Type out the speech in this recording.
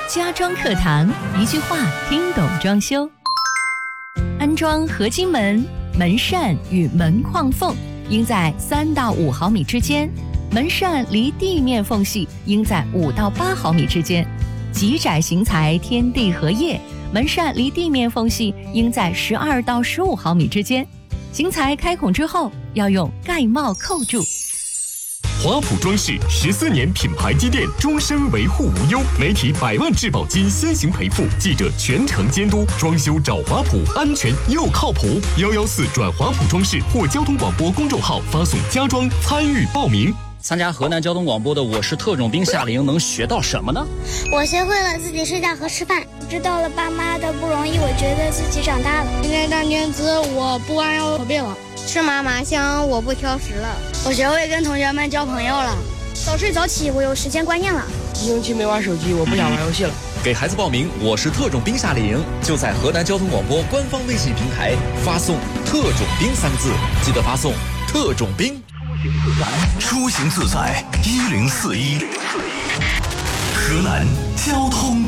家装课堂，一句话听懂装修。安装合金门、门扇与门框缝应在3到5毫米之间，门扇离地面缝隙应在5到8毫米之间。极窄型材天地合页，门扇离地面缝隙应在12到15毫米之间。型材开孔之后，要用盖帽扣住。 华普装饰14年品牌积淀，终身维护无忧，媒体100万质保金先行赔付，记者全程监督，装修找华普，安全又靠谱。114转华普装饰或交通广播公众号发送家装参与报名。 参加河南交通广播的我是特种兵夏令营能学到什么呢？ 我学会了自己睡觉和吃饭，知道了爸妈的不容易，我觉得自己长大了。 今天当天资我不弯腰驼背了， 吃嘛嘛香我不挑食了， 我学会跟同学们交朋友了， 早睡早起我有时间观念了， 一星期没玩手机我不想玩游戏了。 给孩子报名我是特种兵夏令营，就在河南交通广播官方微信平台发送特种兵3个字，记得发送特种兵。 出行自在1041，河南交通